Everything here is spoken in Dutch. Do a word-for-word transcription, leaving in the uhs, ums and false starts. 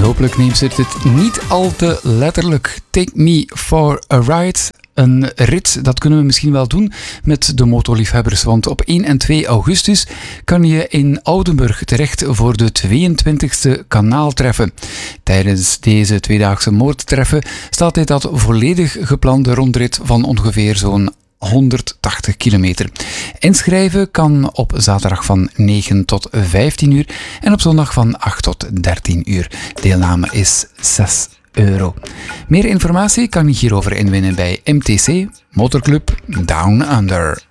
hopelijk neemt ze dit niet al te letterlijk. Take me for a ride. Een rit, dat kunnen we misschien wel doen met de motorliefhebbers, want op één en twee augustus kan je in Oudenburg terecht voor de tweeëntwintigste kanaaltreffen. Tijdens deze tweedaagse moordtreffen staat dit dat volledig geplande rondrit van ongeveer zo'n honderdtachtig kilometer. Inschrijven kan op zaterdag van negen tot vijftien uur en op zondag van acht tot dertien uur. Deelname is zes euro. Meer informatie kan je hierover inwinnen bij M T C Motorclub Down Under.